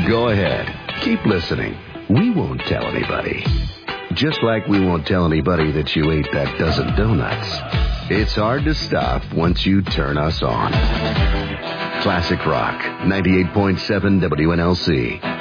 Go ahead. Keep listening. We won't tell anybody. Just like we won't tell anybody that you ate that dozen donuts. It's hard to stop once you turn us on. Classic Rock, 98.7 WNLC.